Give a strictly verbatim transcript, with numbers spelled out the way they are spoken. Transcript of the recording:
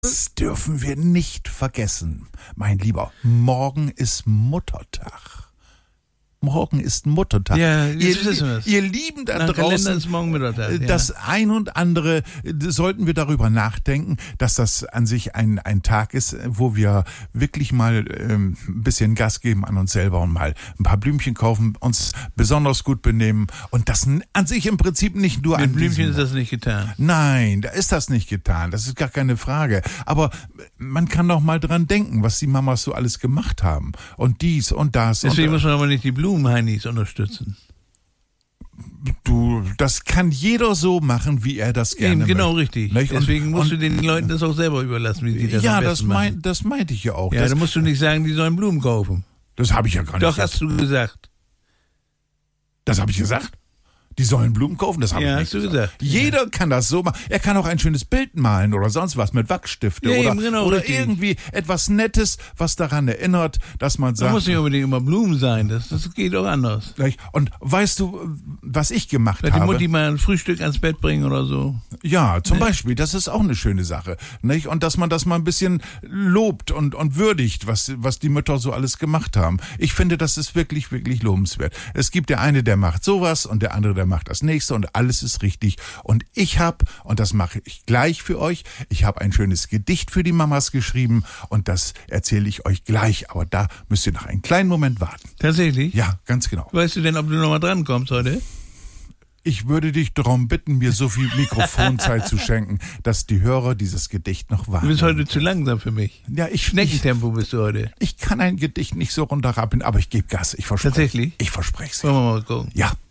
Das dürfen wir nicht vergessen, mein Lieber. Morgen ist Muttertag. Morgen ist Muttertag. Ja, ihr, jetzt wissen wir es. ihr Lieben da Nach Kalender draußen, ist morgen Muttertag, ja. das ein und andere, sollten wir darüber nachdenken, dass das an sich ein, ein Tag ist, wo wir wirklich mal ähm, ein bisschen Gas geben an uns selber und mal ein paar Blümchen kaufen, uns besonders gut benehmen und das an sich im Prinzip nicht nur Mit an Blümchen diesem, ist das nicht getan. Nein, da ist das nicht getan. Das ist gar keine Frage. Aber man kann doch mal dran denken, was die Mamas so alles gemacht haben. Und dies und das. Deswegen und, muss man aber nicht die Blumenheinis unterstützen. Du, das kann jeder so machen, wie er das gerne Eben, genau möchte. richtig. Nicht? Deswegen und, musst und, du den Leuten das auch selber überlassen, wie die das ja, am das, besten mein, machen. das meinte ich ja auch. Ja, das, da musst du nicht sagen, die sollen Blumen kaufen. das habe ich ja gar nicht Doch, gesagt. hast du gesagt. Das habe ich gesagt. Die sollen Blumen kaufen, das habe Ja, ich nicht hast du gesagt. gesagt. Jeder kann das so machen. Er kann auch ein schönes Bild malen oder sonst was mit Wachsstifte Ja, oder, eben, genau, oder richtig. irgendwie etwas Nettes, was daran erinnert, dass man Da sagt. muss nicht unbedingt immer Blumen sein, das, das geht auch anders. Und weißt du, was ich gemacht Vielleicht die habe? Mutti mal ein Frühstück ans Bett bringen oder so. Ja, zum Ne? Beispiel, das ist auch eine schöne Sache. Nicht? Und dass man das mal ein bisschen lobt und, und würdigt, was, was die Mütter so alles gemacht haben. Ich finde, das ist wirklich, wirklich lobenswert. Es gibt der eine, der macht sowas und der andere, der macht das nächste und alles ist richtig. Und ich habe, und das mache ich gleich für euch, ich habe ein schönes Gedicht für die Mamas geschrieben und das erzähle ich euch gleich. Aber da müsst ihr noch einen kleinen Moment warten. Tatsächlich? Ja, ganz genau. Weißt du denn, ob du nochmal dran kommst heute? Ich würde dich darum bitten, mir so viel Mikrofonzeit zu schenken, dass die Hörer dieses Gedicht noch warten. Du bist heute zu langsam für mich. Ja, ich, ich, Schneckentempo bist du heute. ich kann ein Gedicht nicht so runterrappen, aber ich gebe Gas, ich verspreche. Tatsächlich? Ich verspreche es. Wollen wir mal gucken. Ja.